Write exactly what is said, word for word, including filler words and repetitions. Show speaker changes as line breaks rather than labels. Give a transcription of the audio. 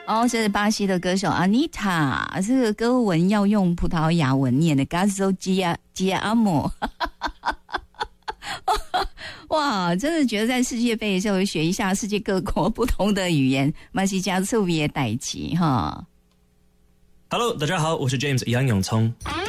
哦，这是巴西的歌手 Anitta， 这个歌文要用葡萄牙文念的 Gazo Gia Gia Amo。哇，真的觉得在世界杯的时候学一下世界各国不同的语言，马西加特别代志哈。
Hello， 大家好，我是 James 杨永聪。